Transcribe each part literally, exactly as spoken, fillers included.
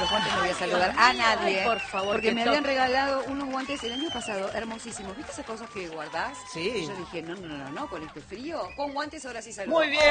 los guantes no voy a saludar a nadie. Ay, por favor, porque que me to- habían regalado unos guantes el año pasado, hermosísimos. ¿Viste esas cosas que guardás? Sí. Y yo dije, no, no, no, no, no, con este frío, con guantes ahora sí saludo. Muy bien.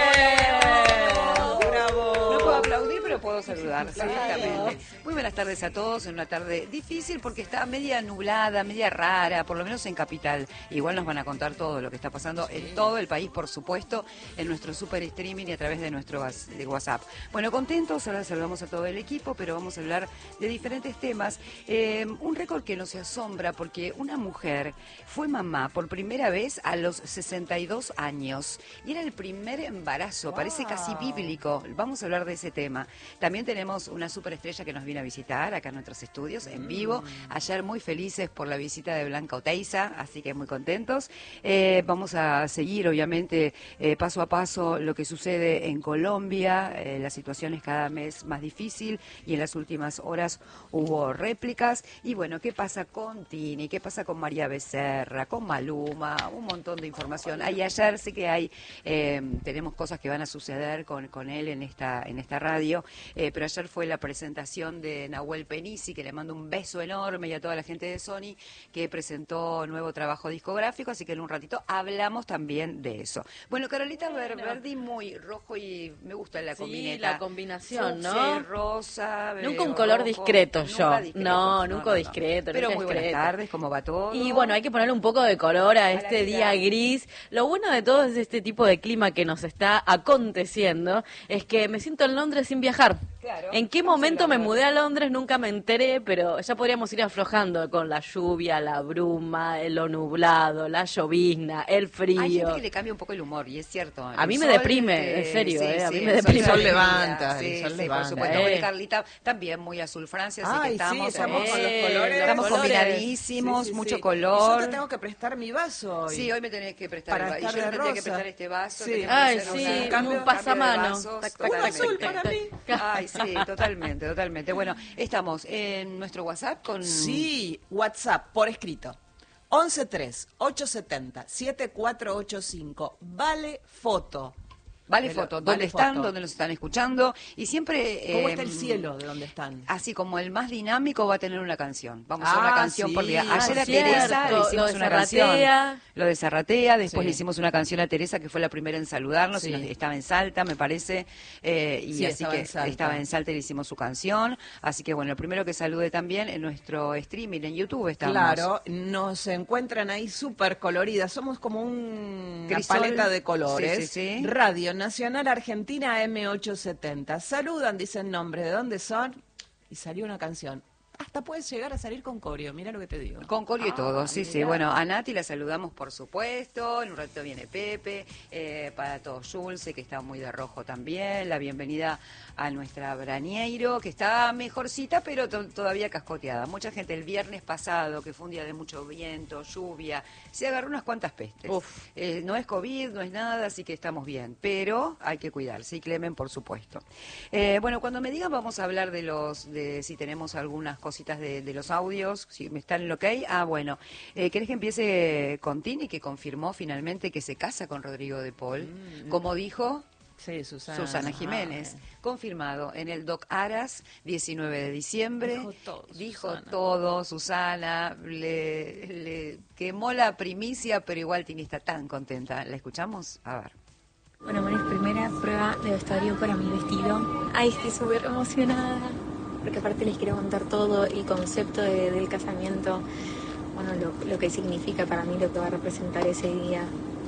¡Oh! Bravo. No puedo aplaudir, pero puedo saludar, perfectamente. Muy buenas tardes a todos en una tarde difícil porque está media nublada, media rara, por lo menos en Capital. Igual nos van a contar todo lo que está pasando sí. en todo el país, por supuesto, en nuestro super streaming y a través de nuestro de WhatsApp. Bueno, contentos, ahora saludamos a todo el equipo, pero vamos a hablar de diferentes temas. Eh, un récord que nos asombra porque una mujer fue mamá por primera vez a los sesenta y dos años y era el primer embarazo, wow. Parece casi bíblico. Vamos a hablar de ese tema. También tenemos una superestrella que nos viene a visitar acá en nuestros estudios en vivo. Ayer muy felices por la visita de Blanca Oteiza, así que muy contentos. Eh, vamos a seguir, obviamente, eh, paso a paso lo que sucede en Colombia. Eh, la situación es cada mes más difícil y en las últimas horas hubo réplicas. Y bueno, ¿qué pasa con Tini? ¿Qué pasa con María Becerra? Con Maluma, un montón de información. Ahí ayer sé que hay, eh, tenemos cosas que van a suceder con, con él en esta, en esta radio, eh, pero ayer fue la presentación de Nahuel Penisi, que le mando un beso enorme, y a toda la gente de Sony, que presentó nuevo trabajo discográfico, así que en un ratito hablamos también de eso. Bueno, Carolita bueno. Verdi, muy rojo y me gusta la sí, combineta. la combinación, ¿no? Sí, rosa, nunca un color rojo. discreto yo. Nunca discreto. No, no, nunca no, no. discreto. Pero nunca muy discreto. buenas tardes, ¿cómo va todo? Y bueno, hay que ponerle un poco de color a, a este día gris. Lo bueno de todo es este tipo de clima que nos está aconteciendo, es que me siento en Londres sin viajar. Claro. ¿En qué momento me mudé a Londres? Nunca me enteré, pero ya podríamos ir aflojando con la lluvia, la bruma, lo nublado, la llovizna, el frío. Hay gente que le cambia un poco el humor, y es cierto. A mí me deprime, en serio, sí, eh, a sí, mí me el deprime. El sol levanta, sí, el sol sí, levanta. por supuesto. Eh. Bueno, Carlita también muy azul Francia, así Ay, que estamos, sí, estamos eh, con los colores. Estamos los colores. combinadísimos, Sí, sí, mucho sí. color. Y yo te tengo que prestar mi vaso hoy. Sí, hoy me tenés que prestar Para el vaso. Y yo estar te de tendría que rosa. prestar este vaso. Sí. tenés que Ay, hacer sí, una- un cambio- pasamano. cambio de vasos, Tac, tac, Un totalmente. azul para mí. Ay, sí, totalmente, totalmente. Bueno, estamos en nuestro WhatsApp con... Sí, WhatsApp, por escrito. once tres ocho siete cero siete cuatro ocho cinco. Vale foto. Vale Pero- foto, ¿dónde vale están? foto. ¿Dónde nos están escuchando? Y siempre... ¿Cómo eh, está el cielo de donde están? Así como el más dinámico va a tener una canción. Vamos a hacer Ah, una canción sí. por día. Ah, Ayer a cierto. Teresa le Lo hicimos de una Zarratea. canción. Lo de Zarratea. Después Sí. le hicimos una canción a Teresa que fue la primera en saludarnos. Sí. Y nos- estaba en Salta, me parece. eh, y Sí, así estaba que en Salta. estaba en Salta y le hicimos su canción. Así que bueno, el primero que salude también en nuestro streaming en YouTube estamos. Claro, nos encuentran ahí súper coloridas. Somos como un- una Crisol. paleta de colores. Sí, sí, sí. Radio Nacional Argentina M ochocientos setenta. Saludan, dicen nombre, de dónde son. Y salió una canción. Hasta puedes llegar a salir con coreo, mira lo que te digo. Con Corio y todo, Ah, sí, sí. mirá. Bueno, a Nati la saludamos, por supuesto. En un ratito viene Pepe. Eh, para todos, Julce, que está muy de rojo también. La bienvenida a nuestra Brañeiro, que está mejorcita, pero to- todavía cascoteada. Mucha gente el viernes pasado, que fue un día de mucho viento, lluvia, se agarró unas cuantas pestes. Uf. Eh, no es COVID, no es nada, así que estamos bien. Pero hay que cuidarse. Y Clemen, por supuesto. Eh, bueno, cuando me digan, vamos a hablar de los, de si tenemos algunas cositas de, de los audios, si me están en lo que hay. Ah, bueno. Eh, ¿Querés que empiece con Tini, que confirmó finalmente que se casa con Rodrigo de Paul? Mm. Como dijo Sí, Susana. Susana Jiménez. Ah, Confirmado en el Doc Aras, diecinueve de diciembre. Dijo todo, Dijo Susana. todo, Susana. Le, le quemó la primicia, pero igual Tini está tan contenta. ¿La escuchamos? A ver. Bueno, amores, primera prueba de vestuario para mi vestido. Ay, estoy súper emocionada. Porque aparte les quiero contar todo el concepto de- del casamiento. Bueno, lo, lo que significa para mí, lo que va a representar ese día.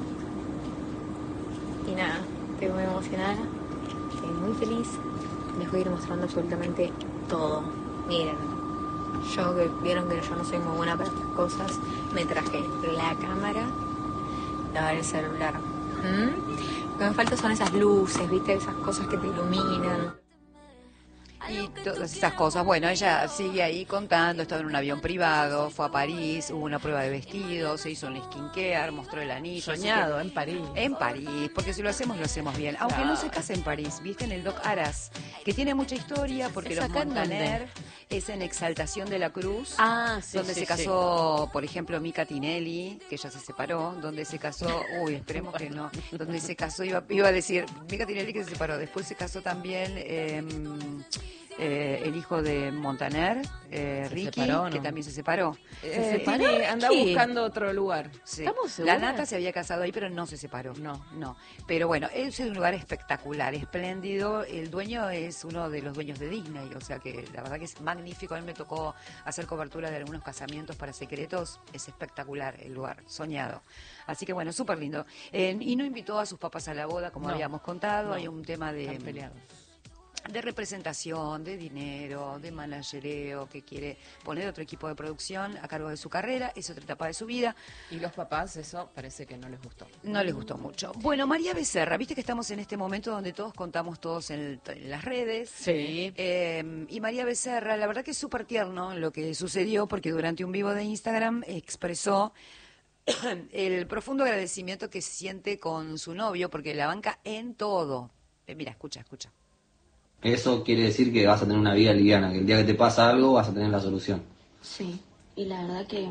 Y nada, estoy muy emocionada. Estoy muy feliz. Les voy a ir mostrando absolutamente todo. Miren, yo que vieron que yo no soy muy buena para estas cosas, me traje la cámara, la el celular. ¿Mm? Lo que me falta son esas luces, ¿viste? Esas cosas que te iluminan. Y todas esas cosas. Bueno, ella sigue ahí contando, estaba en un avión privado, fue a París, hubo una prueba de vestido, se hizo un skincare, mostró el anillo. así Soñado, que- en París. En París, porque si lo hacemos, lo hacemos bien. Aunque Claro. no se casa en París, viste, en el Doc Aras, que tiene mucha historia, porque ¿Es los acá en Montaner es en Exaltación de la Cruz. Ah, sí, donde sí, se sí. casó, por ejemplo, Mica Tinelli, que ya se separó, donde se casó, uy, esperemos que no, donde se casó, iba, iba a decir, Mica Tinelli que se separó, después se casó también, eh, eh, el hijo de Montaner, eh, ¿Se Ricky, separó o no? que también se separó. Eh, ¿Se separó, tiene- anda Ricky? buscando otro lugar. Sí. ¿Estamos La seguras? Nata se había casado ahí, pero no se separó. No. No. Pero bueno, es un lugar espectacular, espléndido. El dueño es uno de los dueños de Disney, o sea que la verdad que es magnífico. A mí me tocó hacer cobertura de algunos casamientos para secretos. Es espectacular el lugar, soñado. Así que bueno, súper lindo. Eh, y no invitó a sus papás a la boda, como No. habíamos contado. No. Hay un tema de... Están peleados. de representación, de dinero, de managereo, que quiere poner otro equipo de producción a cargo de su carrera, es otra etapa de su vida, Y los papás, eso parece que no les gustó. no les gustó mucho. Bueno, María Becerra, viste que estamos en este momento donde todos contamos todos en, el- en las redes. Sí. Eh, y María Becerra, la verdad que es súper tierno lo que sucedió, porque durante un vivo de Instagram expresó el profundo agradecimiento que siente con su novio, porque la banca en todo. Eh, mira, escucha, escucha. Eso quiere decir que vas a tener una vida liviana, que el día que te pasa algo vas a tener la solución. Sí, y la verdad que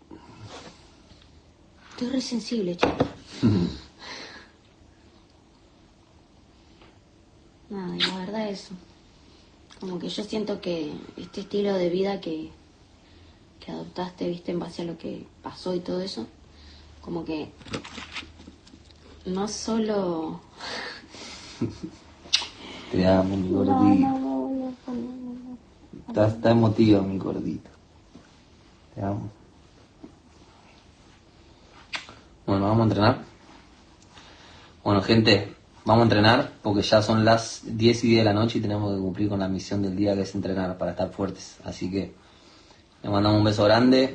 estoy re sensible, chico. Nada, y la verdad eso. Como que yo siento que este estilo de vida que, que adoptaste, viste, en base a lo que pasó y todo eso, como que no solo... Te amo, mi gordito. Está, está emotivo, mi gordito. Te amo. Bueno, vamos a entrenar. Bueno, gente, vamos a entrenar porque ya son las diez y diez de la noche y tenemos que cumplir con la misión del día, que es entrenar para estar fuertes. Así que les mandamos un beso grande.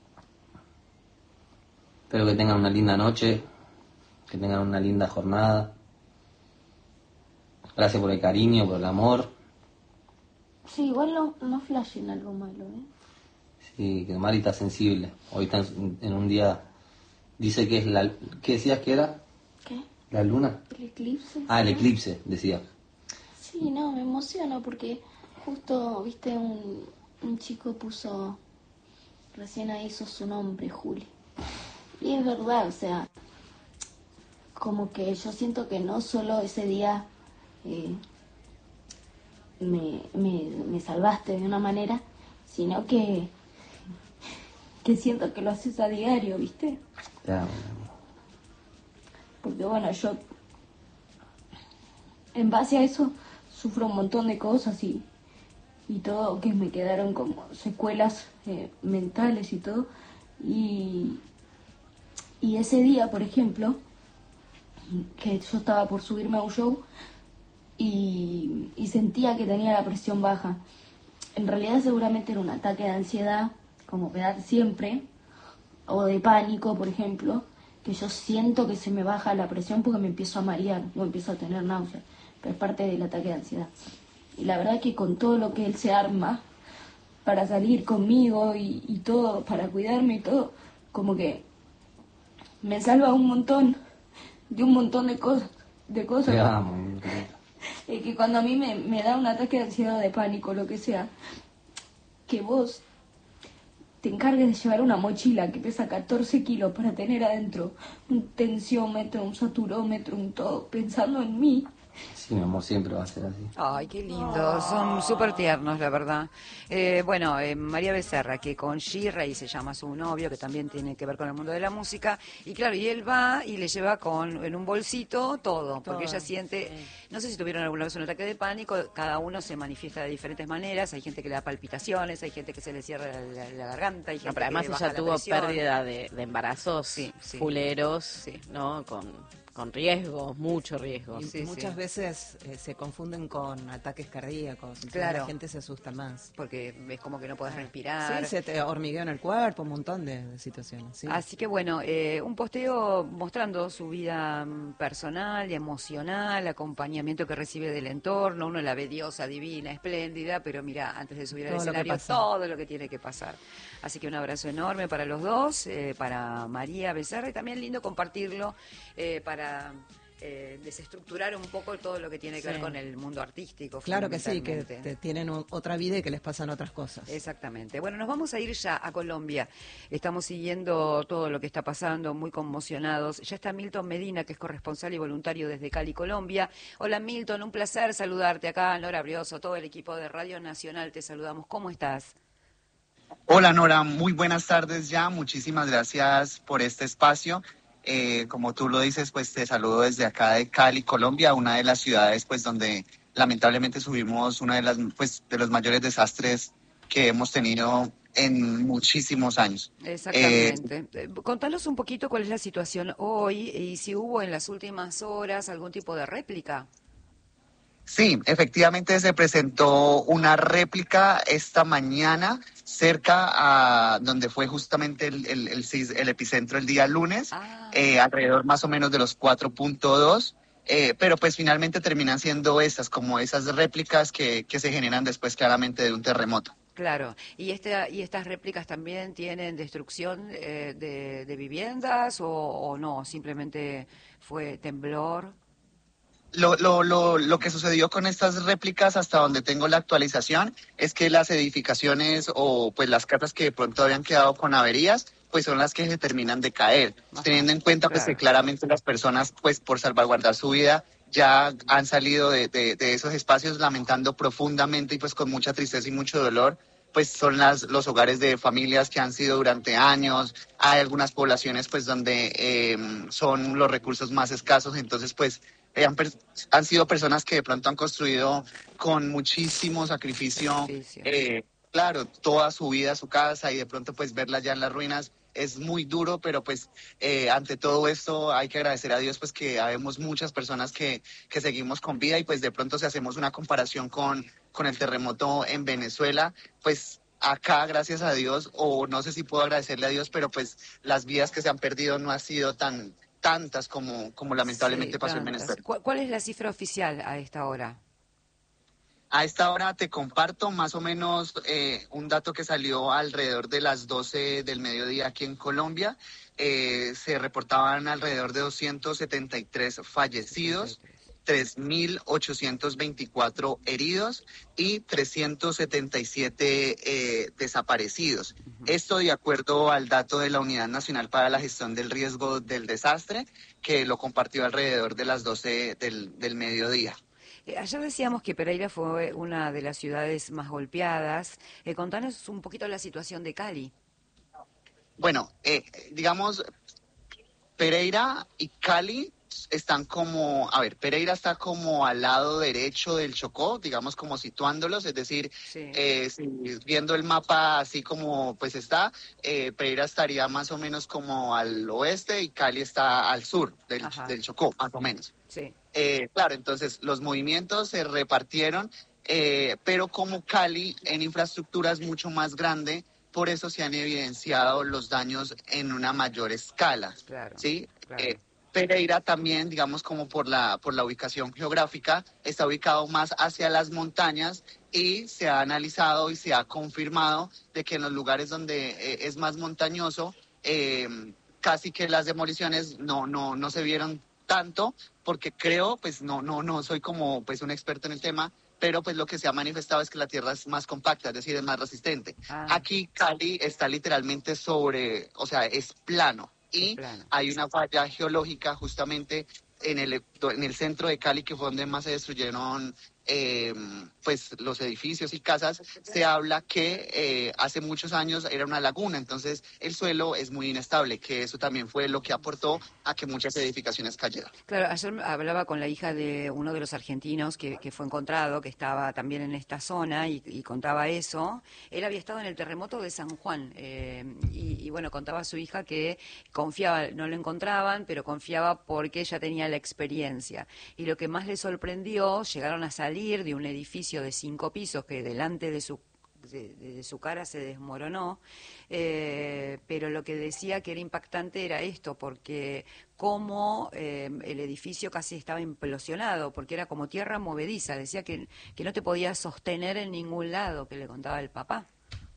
Espero que tengan una linda noche, que tengan una linda jornada. Gracias por el cariño, por el amor. Sí, igual no, no flashen algo malo, ¿eh? Sí, que Mari está sensible. Hoy está en, en un día... Dice que es la... ¿Qué decías que era? ¿Qué? ¿La luna? ¿El eclipse? Ah, el ¿no? eclipse, decía. Sí, no, me emociona porque justo, viste, un, un chico puso, recién ahí hizo su nombre, Juli. Y es verdad, o sea, como que yo siento que no solo ese día eh, me, me, me salvaste de una manera, sino que, que siento que lo haces a diario, viste. Te amo, mi amor. Porque bueno, yo en base a eso sufro un montón de cosas y, y todo, que me quedaron como secuelas eh, mentales y todo. Y, y ese día, por ejemplo, que yo estaba por subirme a un show y, y sentía que tenía la presión baja. En realidad seguramente era un ataque de ansiedad, como me da siempre, o de pánico, por ejemplo, que yo siento que se me baja la presión porque me empiezo a marear, o empiezo a tener náuseas, pero es parte del ataque de ansiedad. Y la verdad que con todo lo que él se arma para salir conmigo y, y todo, para cuidarme y todo, como que me salva un montón, de un montón de cosas, de cosas. Te amo, mi gordito. Es que cuando a mí me, me da un ataque de ansiedad, de pánico, lo que sea, que vos te encargues de llevar una mochila que pesa catorce kilos para tener adentro un tensiómetro, un saturómetro, un todo, pensando en mí. Sí, mi amor, siempre va a ser así. Ay, qué lindo, son súper tiernos, la verdad. Eh, bueno, eh, María Becerra, que con Shirley se llama su novio, que también tiene que ver con el mundo de la música, y claro, y él va y le lleva con en un bolsito todo, porque Todo, ella siente, no sé si tuvieron alguna vez un ataque de pánico, cada uno se manifiesta de diferentes maneras, hay gente que le da palpitaciones, hay gente que se le cierra la, la garganta, hay gente No, pero además que baja ella la tuvo presión. pérdida de, de embarazos Sí, sí. fuleros, Sí. ¿no? Con, con riesgos, mucho riesgo. Y Sí, muchas sí. veces eh, se confunden con ataques cardíacos. Entonces Claro. la gente se asusta más. Porque es como que no puedes respirar. Sí, se te hormiguea en el cuerpo, un montón de, de situaciones. ¿sí? Así que bueno, eh, un posteo mostrando su vida mm, personal y emocional, acompañamiento que recibe del entorno, uno la ve diosa, divina, espléndida, pero mira, antes de subir al Todo lo que escenario, pasa. todo lo que tiene que pasar. Así que un abrazo enorme para los dos, eh, para María Becerra, y también lindo compartirlo eh, para eh, desestructurar un poco todo lo que tiene que Sí. ver con el mundo artístico. Claro que sí, que fundamentalmente. te- tienen o- otra vida y que les pasan otras cosas. Exactamente. Bueno, nos vamos a ir ya a Colombia. Estamos siguiendo todo lo que está pasando, muy conmocionados. Ya está Milton Medina, que es corresponsal y voluntario desde Cali, Colombia. Hola Milton, un placer saludarte acá. Nora Brioso, todo el equipo de Radio Nacional, te saludamos. ¿Cómo estás? Hola Nora, muy buenas tardes ya, muchísimas gracias por este espacio. Eh, como tú lo dices, pues te saludo desde acá de Cali, Colombia, una de las ciudades pues donde lamentablemente subimos uno de las pues de los mayores desastres que hemos tenido en muchísimos años. Exactamente. Eh, contanos un poquito cuál es la situación hoy y si hubo en las últimas horas algún tipo de réplica. Sí, efectivamente se presentó una réplica esta mañana cerca a donde fue justamente el, el, el, sis- el epicentro el día lunes, Ah. eh, alrededor más o menos de los cuatro punto dos, eh, pero pues finalmente terminan siendo esas, como esas réplicas que, que se generan después claramente de un terremoto. Claro, y esta, y estas réplicas también tienen destrucción eh, de, de viviendas o, o no, simplemente fue temblor. Lo, lo, lo, lo que sucedió con estas réplicas, hasta donde tengo la actualización, es que las edificaciones o pues las casas que de pronto habían quedado con averías, pues son las que se terminan de caer, Ajá, teniendo en cuenta pues claro. que claramente las personas pues por salvaguardar su vida ya han salido de, de, de esos espacios lamentando profundamente y pues con mucha tristeza y mucho dolor, pues son las, los hogares de familias que han sido durante años. Hay algunas poblaciones pues donde eh, son los recursos más escasos, entonces pues eh, han, per- han sido personas que de pronto han construido con muchísimo sacrificio, Sacrificio. eh, claro, toda su vida, su casa, y de pronto pues verla ya en las ruinas es muy duro, pero pues eh, ante todo esto hay que agradecer a Dios pues que habemos muchas personas que, que seguimos con vida, y pues de pronto si hacemos una comparación con, con el terremoto en Venezuela, pues acá gracias a Dios, o no sé si puedo agradecerle a Dios, pero pues las vidas que se han perdido no han sido tan tantas como, como lamentablemente Sí, pasó en tantas. Venezuela. ¿Cuál, cuál es la cifra oficial a esta hora? A esta hora te comparto más o menos eh, un dato que salió alrededor de las doce del mediodía aquí en Colombia. Eh, se reportaban alrededor de doscientos setenta y tres fallecidos, tres mil ochocientos veinticuatro heridos y trescientos setenta y siete eh, desaparecidos. Esto de acuerdo al dato de la Unidad Nacional para la Gestión del Riesgo del Desastre, que lo compartió alrededor de las doce del, del mediodía. Eh, ayer decíamos que Pereira fue una de las ciudades más golpeadas. Eh, contanos un poquito la situación de Cali. Bueno, eh, digamos, Pereira y Cali están como, a ver, Pereira está como al lado derecho del Chocó, digamos como situándolos, es decir, Sí. eh, si viendo el mapa así como pues está, eh, Pereira estaría más o menos como al oeste y Cali está al sur del, Ajá. del Chocó, más o menos. Sí. Eh, claro, entonces los movimientos se repartieron, eh, pero como Cali en infraestructura es mucho más grande, por eso se han evidenciado los daños en una mayor escala. Claro, ¿Sí? claro. Eh, Pereira también, digamos como por la, por la ubicación geográfica, está ubicado más hacia las montañas, y se ha analizado y se ha confirmado de que en los lugares donde eh, es más montañoso, eh, casi que las demoliciones no, no, no se vieron tanto, porque creo, pues no, no, no soy como pues un experto en el tema, pero pues lo que se ha manifestado es que la tierra es más compacta, es decir, es más resistente. Ah. Aquí Cali está literalmente sobre, o sea, es plano, y Es plano. hay una falla geológica justamente en el, en el centro de Cali, que fue donde más se destruyeron eh, pues los edificios y casas. Se habla que eh, hace muchos años era una laguna, entonces el suelo es muy inestable, que eso también fue lo que aportó a que muchas edificaciones cayeran. Claro, ayer hablaba con la hija de uno de los argentinos que, que fue encontrado, que estaba también en esta zona y, y contaba eso. Él había estado en el terremoto de San Juan eh, y, y bueno, contaba a su hija que confiaba, no lo encontraban, pero confiaba porque ella tenía la experiencia. Y lo que más le sorprendió, llegaron a salir de un edificio de cinco pisos que delante de su De, de su cara se desmoronó, eh, pero lo que decía que era impactante era esto, porque como eh, el edificio casi estaba implosionado, porque era como tierra movediza, decía que, que no te podías sostener en ningún lado, que le contaba el papá.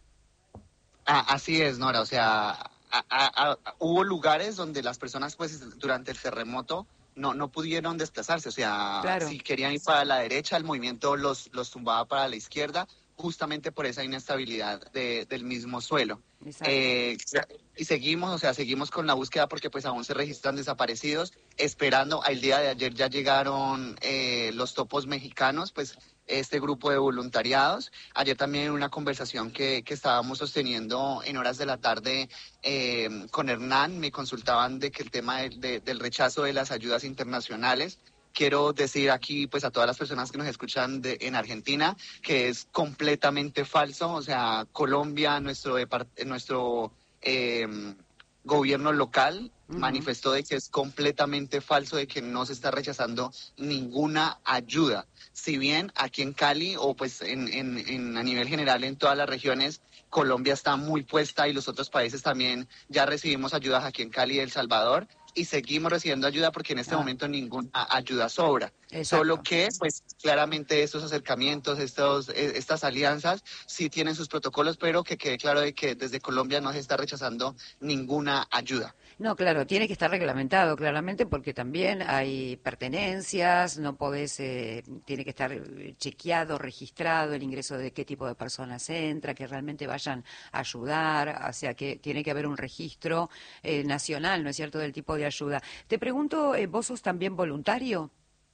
Ah, así es, Nora, o sea, a, a, a, hubo lugares donde las personas pues durante el terremoto no, no pudieron desplazarse, o sea, Claro. si querían ir para la derecha, el movimiento los, los tumbaba para la izquierda, justamente por esa inestabilidad de, del mismo suelo. Exacto. Eh, y seguimos, o sea, seguimos con la búsqueda porque pues aún se registran desaparecidos, esperando, al día de ayer ya llegaron eh, los topos mexicanos, pues este grupo de voluntariados. Ayer también en una conversación que, que estábamos sosteniendo en horas de la tarde eh, con Hernán, me consultaban de que el tema de, de, del rechazo de las ayudas internacionales. Quiero decir aquí pues a todas las personas que nos escuchan de, en Argentina que es completamente falso. O sea, Colombia, nuestro, depart- nuestro eh, gobierno local uh-huh. manifestó de que es completamente falso, de que no se está rechazando ninguna ayuda. Si bien aquí en Cali o pues en, en, en a nivel general en todas las regiones, Colombia está muy puesta y los otros países también ya recibimos ayudas aquí en Cali y El Salvador. Y seguimos recibiendo ayuda porque en este ah. momento ninguna ayuda sobra. Exacto. Solo que, pues, claramente estos acercamientos, estos, estas alianzas sí tienen sus protocolos, pero que quede claro de que desde Colombia no se está rechazando ninguna ayuda. No, claro, tiene que estar reglamentado claramente porque también hay pertenencias, no podés, eh, tiene que estar chequeado, registrado el ingreso de qué tipo de personas entra, que realmente vayan a ayudar, o sea que tiene que haber un registro eh, nacional, ¿no es cierto?, del tipo de ayuda. Te pregunto, eh, ¿vos sos también voluntario?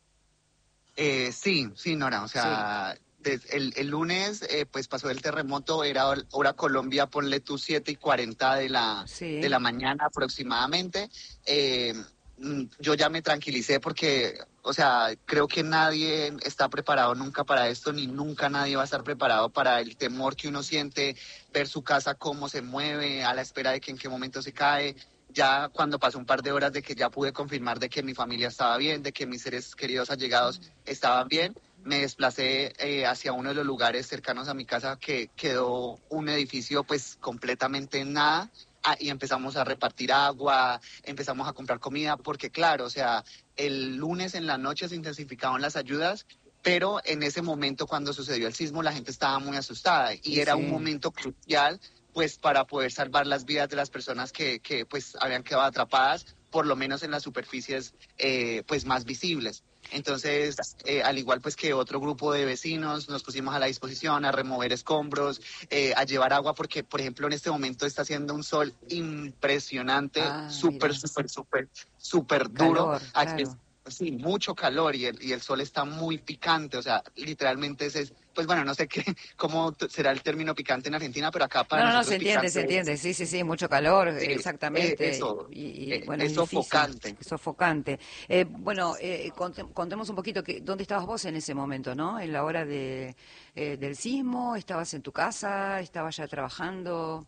Eh, sí, sí, Nora, o sea... Sí. El, el lunes, eh, pues pasó el terremoto, era hora Colombia, ponle tú siete y cuarenta de la, sí. de la mañana aproximadamente. Eh, yo ya me tranquilicé porque, o sea, creo que nadie está preparado nunca para esto, ni nunca nadie va a estar preparado para el temor que uno siente, ver su casa cómo se mueve, a la espera de que en qué momento se cae. Ya cuando pasó un par de horas de que ya pude confirmar de que mi familia estaba bien, de que mis seres queridos allegados estaban bien, me desplacé eh, hacia uno de los lugares cercanos a mi casa que quedó un edificio pues completamente en nada ah, y empezamos a repartir agua, empezamos a comprar comida porque claro, o sea, el lunes en la noche se intensificaban las ayudas, pero en ese momento cuando sucedió el sismo la gente estaba muy asustada y sí, era sí. un momento crucial pues para poder salvar las vidas de las personas que, que pues habían quedado atrapadas, por lo menos en las superficies eh, pues más visibles. Entonces, eh, al igual pues que otro grupo de vecinos, nos pusimos a la disposición a remover escombros, eh, a llevar agua, porque por ejemplo en este momento está haciendo un sol impresionante, ah, súper, súper, súper, súper duro. Aquí claro. Sí, mucho calor y el, y el sol está muy picante, o sea, literalmente ese es, pues bueno, no sé qué, cómo t- será el término picante en Argentina, pero acá para No, no, no, nosotros se entiende, se entiende, sí, sí, sí, mucho calor, sí, exactamente. Eh, eso, y, y, eh, bueno, es, es sofocante. Difícil, es sofocante. Eh, bueno, eh, contemos un poquito, que, ¿dónde estabas vos en ese momento, no? En la hora de, eh, del sismo, ¿estabas en tu casa, estabas ya trabajando?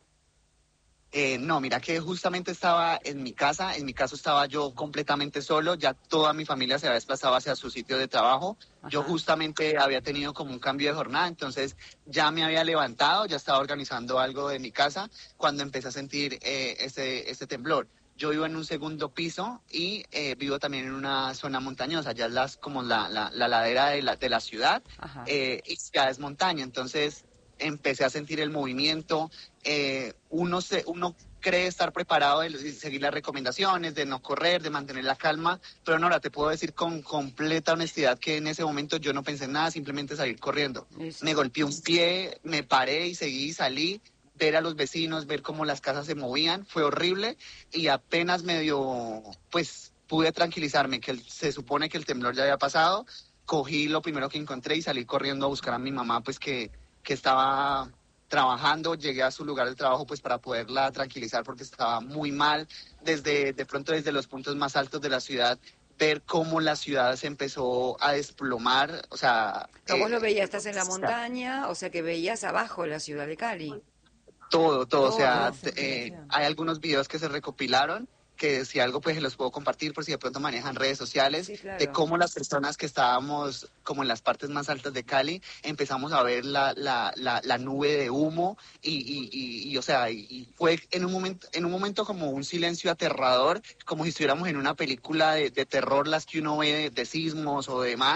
Eh, no, mira que justamente estaba en mi casa, en mi caso estaba yo completamente solo, ya toda mi familia se había desplazado hacia su sitio de trabajo. Ajá. Yo justamente había tenido como un cambio de jornada, entonces ya me había levantado, ya estaba organizando algo de mi casa cuando empecé a sentir eh, ese, ese temblor. Yo vivo en un segundo piso y eh, vivo también en una zona montañosa, ya es las, como la, la, la ladera de la, de la ciudad eh, y ya es montaña, entonces empecé a sentir el movimiento, eh, uno, se, uno cree estar preparado de seguir las recomendaciones, de no correr, de mantener la calma, pero Nora, te puedo decir con completa honestidad que en ese momento yo no pensé en nada, simplemente salir corriendo. Eso. Me golpeé un pie, me paré y seguí y salí, ver a los vecinos, ver cómo las casas se movían, fue horrible y apenas medio, pues pude tranquilizarme que el, se supone que el temblor ya había pasado, cogí lo primero que encontré y salí corriendo a buscar a mi mamá, pues que que estaba trabajando, llegué a su lugar de trabajo pues para poderla tranquilizar porque estaba muy mal, desde de pronto desde los puntos más altos de la ciudad, ver cómo la ciudad se empezó a desplomar, o sea... Pero eh, vos lo veías, estás en la montaña, o sea que veías abajo la ciudad de Cali. Todo, todo, todo o sea, eh, hay algunos videos que se recopilaron, que si algo pues se los puedo compartir por si de pronto manejan redes sociales, sí, claro. de cómo las personas que estábamos como en las partes más altas de Cali empezamos a ver la, la, la, la nube de humo y, y, y, y o sea, y, y fue en un momento en un momento como un silencio aterrador, como si estuviéramos en una película de, de terror, las que uno ve de, de sismos o demás,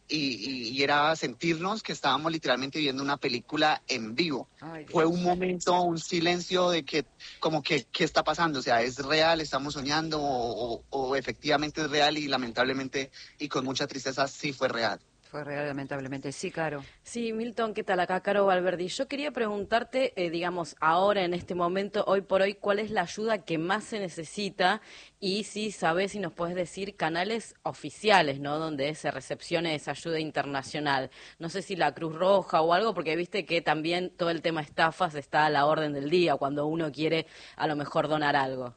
y, y, y era sentirnos que estábamos literalmente viendo una película en vivo. Ay, Fue un momento, un silencio de que, como que, ¿qué está pasando? O sea, ¿es real? ¿Estamos soñando? O, o, o efectivamente es real? Y lamentablemente, y con mucha tristeza, sí fue real. Fue real, lamentablemente. Sí, Caro. Sí, Milton, ¿qué tal? Acá Caro Valverdi. Yo quería preguntarte, eh, digamos, ahora, en este momento, hoy por hoy, ¿cuál es la ayuda que más se necesita? Y si sabes, si nos puedes decir canales oficiales, ¿no? Donde se recepcione esa ayuda internacional. No sé si la Cruz Roja o algo, porque viste que también todo el tema estafas está a la orden del día cuando uno quiere a lo mejor donar algo.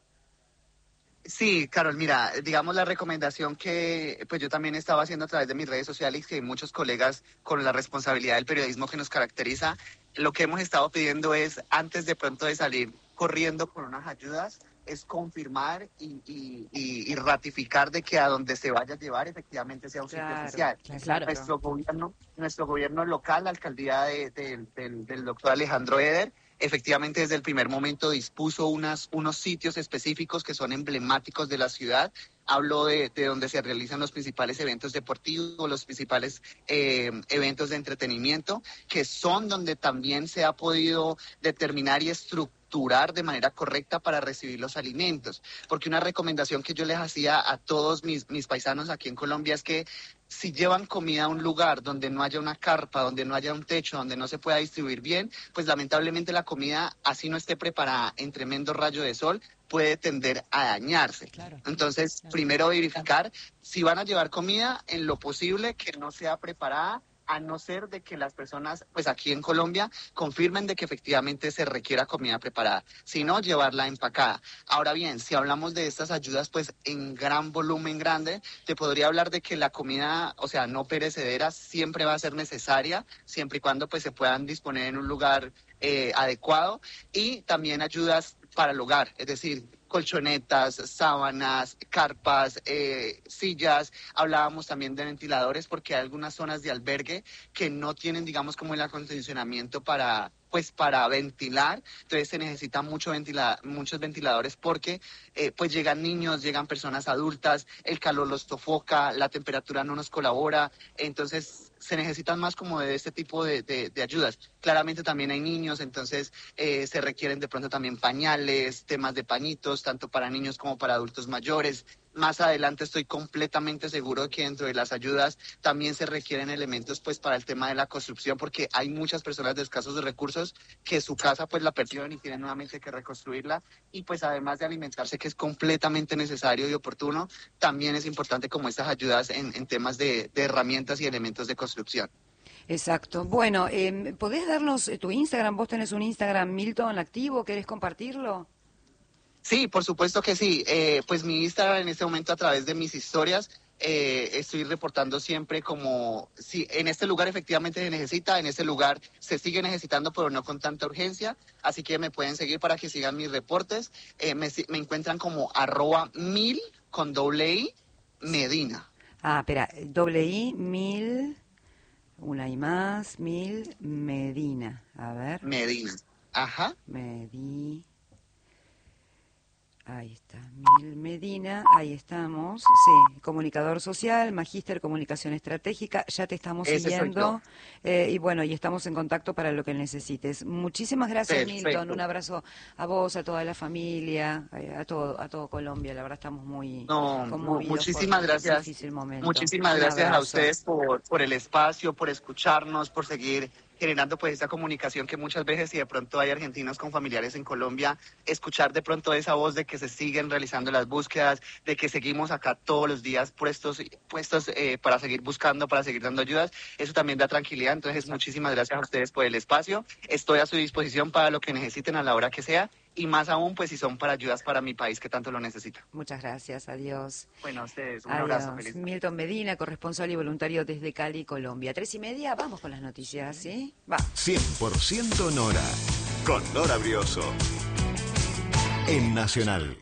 Sí, Carol, mira, digamos la recomendación que pues yo también estaba haciendo a través de mis redes sociales, que muchos colegas con la responsabilidad del periodismo que nos caracteriza, lo que hemos estado pidiendo es, antes de pronto de salir corriendo con unas ayudas, es confirmar y, y, y, y ratificar de que a donde se vaya a llevar efectivamente sea un sitio Claro, oficial. claro. Nuestro gobierno, nuestro gobierno local, la alcaldía de, de, del, del doctor Alejandro Eder, efectivamente desde el primer momento dispuso unas, unos sitios específicos que son emblemáticos de la ciudad. Hablo de, de donde se realizan los principales eventos deportivos, los principales eh, eventos de entretenimiento, que son donde también se ha podido determinar y estructurar de manera correcta para recibir los alimentos. Porque una recomendación que yo les hacía a todos mis, mis paisanos aquí en Colombia es que si llevan comida a un lugar donde no haya una carpa, donde no haya un techo, donde no se pueda distribuir bien, pues lamentablemente la comida, así no esté preparada en tremendo rayo de sol, puede tender a dañarse. Claro. Entonces, Claro. primero verificar si van a llevar comida, en lo posible que no sea preparada, a no ser de que las personas, pues aquí en Colombia, confirmen de que efectivamente se requiera comida preparada, sino llevarla empacada. Ahora bien, si hablamos de estas ayudas, pues en gran volumen grande, te podría hablar de que la comida, o sea, no perecedera, siempre va a ser necesaria, siempre y cuando pues se puedan disponer en un lugar eh, adecuado, y también ayudas para el hogar, es decir, colchonetas, sábanas, carpas, eh, sillas. Hablábamos también de ventiladores porque hay algunas zonas de albergue que no tienen, digamos, como el acondicionamiento para, pues, para ventilar. Entonces se necesitan mucho ventila- muchos ventiladores porque, eh, pues, llegan niños, llegan personas adultas, el calor los sofoca, la temperatura no nos colabora. Entonces se necesitan más como de este tipo de, de, de ayudas. Claramente también hay niños, entonces eh, se requieren de pronto también pañales, temas de pañitos, tanto para niños como para adultos mayores. Más adelante estoy completamente seguro que dentro de las ayudas también se requieren elementos pues para el tema de la construcción, porque hay muchas personas de escasos de recursos que su casa pues la perdieron y tienen nuevamente que reconstruirla, y pues además de alimentarse, que es completamente necesario y oportuno, también es importante como estas ayudas en, en temas de, de herramientas y elementos de construcción. Exacto. Bueno, eh, ¿podés darnos tu Instagram? ¿Vos tenés un Instagram, Milton, activo? ¿Querés compartirlo? Sí, por supuesto que sí. Eh, pues mi Instagram en este momento, a través de mis historias, eh, estoy reportando siempre como si en este lugar efectivamente se necesita, en este lugar se sigue necesitando, pero no con tanta urgencia. Así que me pueden seguir para que sigan mis reportes. Eh, me, me encuentran como arroba mil con doble I Medina. Ah, espera, doble I, mil, una y más, mil, Medina. A ver. Medina. Ajá. Medi... Ahí está, Mil Medina, ahí estamos, sí, comunicador social, magíster comunicación estratégica, ya te estamos Ese soy siguiendo, eh, y bueno, y estamos en contacto para lo que necesites. Muchísimas gracias, Perfecto. Milton, un abrazo a vos, a toda la familia, eh, a todo, a todo Colombia, la verdad estamos muy No, conmovidos muchísimas por gracias. este difícil momento. Muchísimas Un gracias a abrazo. ustedes por, por el espacio, por escucharnos, por seguir generando pues esta comunicación que muchas veces, si de pronto hay argentinos con familiares en Colombia, escuchar de pronto esa voz de que se siguen realizando las búsquedas, de que seguimos acá todos los días puestos, puestos eh, para seguir buscando, para seguir dando ayudas, eso también da tranquilidad. Entonces, muchísimas gracias a ustedes por el espacio. Estoy a su disposición para lo que necesiten a la hora que sea, y más aún pues si son para ayudas para mi país que tanto lo necesita. Muchas gracias, adiós. Bueno, a ustedes, un Adiós. abrazo, feliz. Milton Medina, corresponsal y voluntario desde Cali, Colombia. Tres y media, vamos con las noticias, ¿sí? Va. cien por ciento Nora, con Nora Brioso, en Nacional.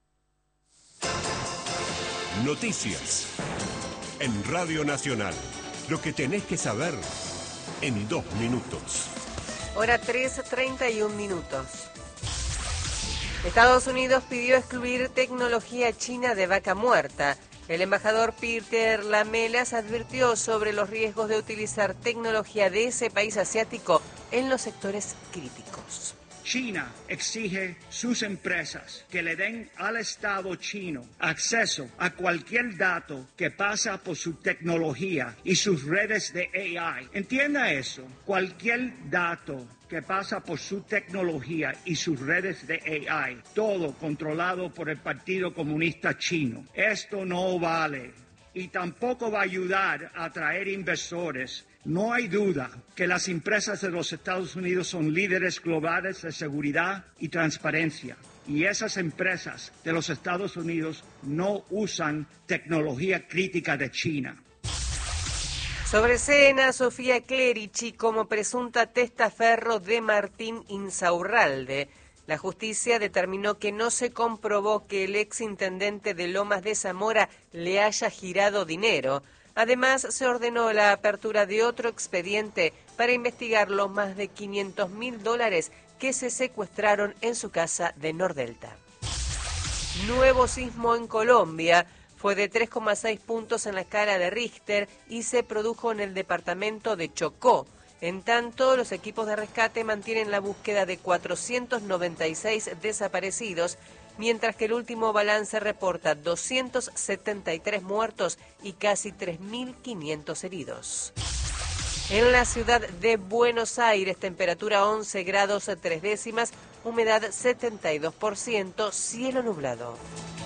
Noticias en Radio Nacional. Lo que tenés que saber en dos minutos. Hora tres, treinta y un minutos. Estados Unidos pidió excluir tecnología china de vaca muerta. El embajador Peter Lamelas advirtió sobre los riesgos de utilizar tecnología de ese país asiático en los sectores críticos. China exige sus empresas que le den al Estado chino acceso a cualquier dato que pasa por su tecnología y sus redes de A I. Entienda eso, cualquier dato que pasa por su tecnología y sus redes de A I, todo controlado por el Partido Comunista Chino. Esto no vale y tampoco va a ayudar a atraer inversores. No hay duda que las empresas de los Estados Unidos son líderes globales de seguridad y transparencia. Y esas empresas de los Estados Unidos no usan tecnología crítica de China. Sobre Sena, Sofía Clerici como presunta testaferro de Martín Insaurralde. La justicia determinó que no se comprobó que el exintendente de Lomas de Zamora le haya girado dinero. Además, se ordenó la apertura de otro expediente para investigar los más de quinientos mil dólares que se secuestraron en su casa de Nordelta. Nuevo sismo en Colombia. Fue de tres coma seis puntos en la escala de Richter y se produjo en el departamento de Chocó. En tanto, los equipos de rescate mantienen la búsqueda de cuatrocientos noventa y seis desaparecidos, mientras que el último balance reporta doscientos setenta y tres muertos y casi tres mil quinientos heridos. En la ciudad de Buenos Aires, temperatura once grados tres décimas, humedad setenta y dos por ciento, cielo nublado.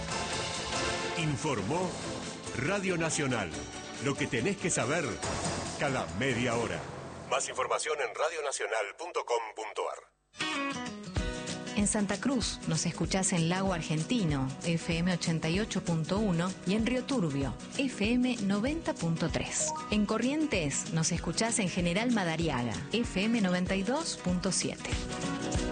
Informó Radio Nacional. Lo que tenés que saber cada media hora. Más información en radio nacional punto com punto ar. En Santa Cruz nos escuchás en Lago Argentino, F M ochenta y ocho punto uno, y en Río Turbio, F M noventa punto tres. En Corrientes nos escuchás en General Madariaga, F M noventa y dos punto siete.